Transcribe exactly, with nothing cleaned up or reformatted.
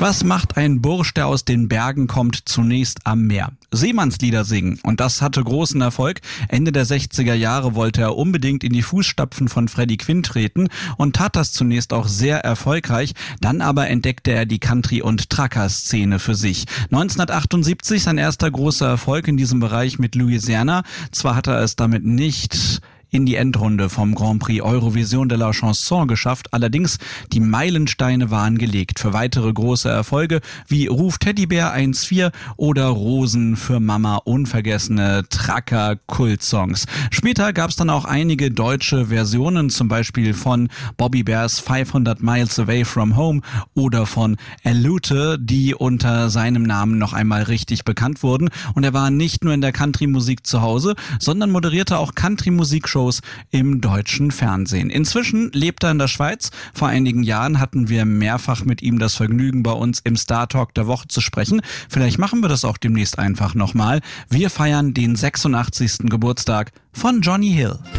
Was macht ein Bursch, der aus den Bergen kommt, zunächst am Meer? Seemannslieder singen. Und das hatte großen Erfolg. Ende der sechziger Jahre wollte er unbedingt in die Fußstapfen von Freddie Quinn treten und tat das zunächst auch sehr erfolgreich. Dann aber entdeckte er die Country- und Trucker-Szene für sich. neunzehnhundertachtundsiebzig sein erster großer Erfolg in diesem Bereich mit Louisiana. Zwar hat er es damit nicht in die Endrunde vom Grand Prix Eurovision de la Chanson geschafft. Allerdings, die Meilensteine waren gelegt für weitere große Erfolge wie Ruf Teddybär eins vier oder Rosen für Mama, unvergessene Tracker-Kultsongs. Später gab es dann auch einige deutsche Versionen, zum Beispiel von Bobby Bears fünfhundert Miles Away from Home oder von Elute, die unter seinem Namen noch einmal richtig bekannt wurden. Und er war nicht nur in der Country-Musik zu Hause, sondern moderierte auch Country-Musik-Shows im deutschen Fernsehen. Inzwischen lebt er in der Schweiz. Vor einigen Jahren hatten wir mehrfach mit ihm das Vergnügen, bei uns im Star Talk der Woche zu sprechen. Vielleicht machen wir das auch demnächst einfach nochmal. Wir feiern den sechsundachtzigsten Geburtstag von Johnny Hill.